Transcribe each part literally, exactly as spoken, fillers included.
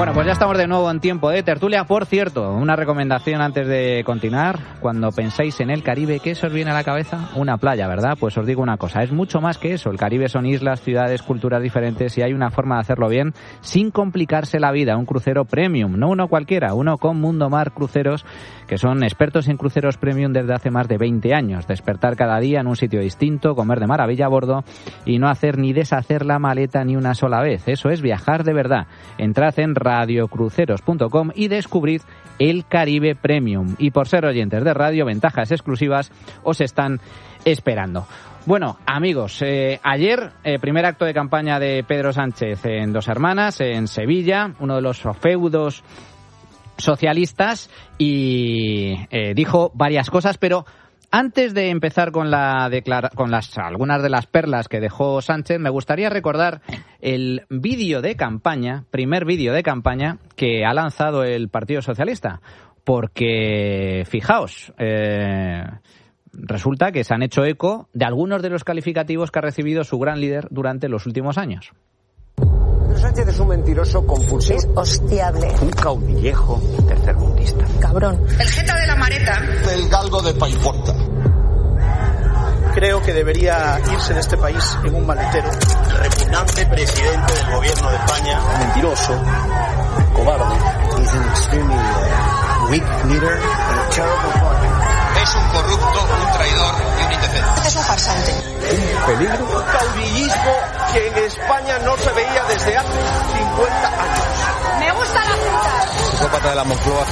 Bueno, pues ya estamos de nuevo en tiempo de tertulia. Por cierto, una recomendación antes de continuar. Cuando pensáis en el Caribe, ¿qué se os viene a la cabeza? Una playa, ¿verdad? Pues os digo una cosa, es mucho más que eso. El Caribe son islas, ciudades, culturas diferentes y hay una forma de hacerlo bien sin complicarse la vida. Un crucero premium, no uno cualquiera, uno con Mundo Mar Cruceros, que son expertos en cruceros premium desde hace más de veinte años. Despertar cada día en un sitio distinto, comer de maravilla a bordo y no hacer ni deshacer la maleta ni una sola vez. Eso es viajar de verdad. Entrad en radiocruceros punto com y descubrid el Caribe Premium. Y por ser oyentes de radio, ventajas exclusivas os están esperando. Bueno, amigos, eh, ayer, eh, primer acto de campaña de Pedro Sánchez en Dos Hermanas, en Sevilla, uno de los feudos socialistas, y eh, dijo varias cosas, pero antes de empezar con la declara- con las algunas de las perlas que dejó Sánchez, me gustaría recordar el vídeo de campaña, primer vídeo de campaña que ha lanzado el Partido Socialista, porque fijaos, eh, resulta que se han hecho eco de algunos de los calificativos que ha recibido su gran líder durante los últimos años. Sánchez es un mentiroso compulsivo. Es hostiable. Un caudillejo tercermundista. Cabrón. El jeta de la mareta. El galgo de Paiporta. Creo que debería irse de este país en un maletero. Repugnante presidente del gobierno de España. Mentiroso. Cobarde. He's an extremely uh, weak leader and a terrible partner. Es un corrupto, un traidor y un indecente. Es un farsante. Un peligro. Un caudillismo que en España no se veía desde hace cincuenta años. Me gusta la puta. Psicópata de la Moncloa.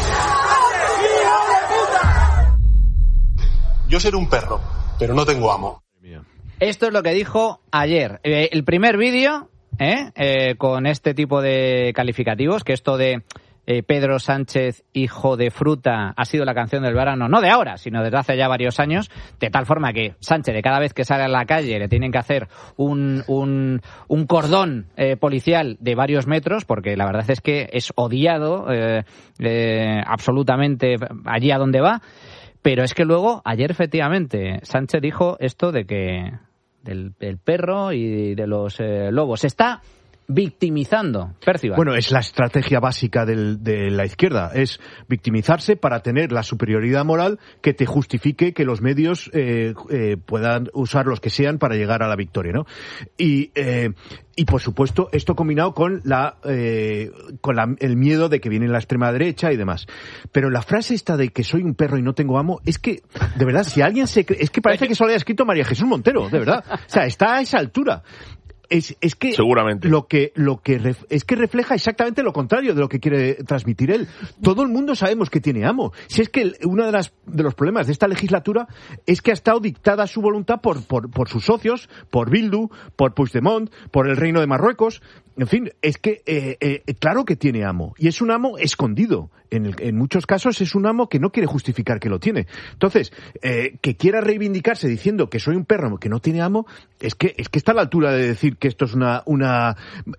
Yo seré un perro, pero no tengo amo. Esto es lo que dijo ayer. Eh, el primer vídeo, ¿eh? Eh, con este tipo de calificativos, que esto de eh, Pedro Sánchez, hijo de fruta, ha sido la canción del verano, no de ahora, sino desde hace ya varios años, de tal forma que Sánchez, de cada vez que sale a la calle, le tienen que hacer un, un, un cordón eh, policial de varios metros, porque la verdad es que es odiado eh, eh, absolutamente allí a donde va. Pero es que luego, ayer efectivamente, Sánchez dijo esto de que del, del perro y de los eh, lobos. Se está victimizando. Percival. Bueno, es la estrategia básica del, de la izquierda. Es victimizarse para tener la superioridad moral que te justifique que los medios eh, eh, puedan usar los que sean para llegar a la victoria, ¿no? Y... Eh, Y, por supuesto, esto combinado con la eh, con la, el miedo de que viene la extrema derecha y demás. Pero la frase esta de que soy un perro y no tengo amo, es que, de verdad, si alguien se cree... Es que parece que eso lo haya escrito María Jesús Montero, de verdad. O sea, está a esa altura. Es, es que seguramente lo que lo que ref, es que refleja exactamente lo contrario de lo que quiere transmitir él. Todo el mundo sabemos que tiene amo. Si es que el, uno de las de los problemas de esta legislatura es que ha estado dictada su voluntad por por por sus socios, por Bildu, por Puigdemont, por el Reino de Marruecos. En fin, es que eh, eh, claro que tiene amo, y es un amo escondido. En, el, en muchos casos es un amo que no quiere justificar que lo tiene. Entonces, eh, que quiera reivindicarse diciendo que soy un perro que no tiene amo, es que es que está a la altura de decir que esto es una una